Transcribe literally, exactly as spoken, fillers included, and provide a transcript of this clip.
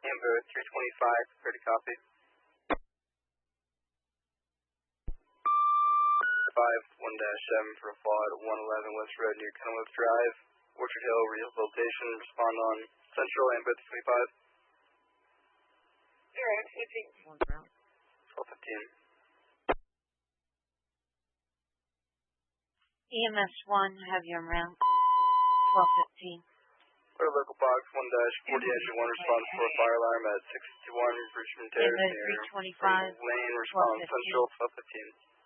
Amber three twenty-five, prepare to copy. five one dash seven for a fall at one eleven West Road near Kenilworth Drive, Orchard Hill Rehabilitation. Respond on Central, Amber three twenty-five. You're right, fifteen. twelve fifteen. E M S one, have your round. twelve fifteen. Clear local box one dash forty engine one response for a fire alarm at six two one Richmond Terrace Amber near three twenty-five. Lane. Respond Central, twelve fifteen.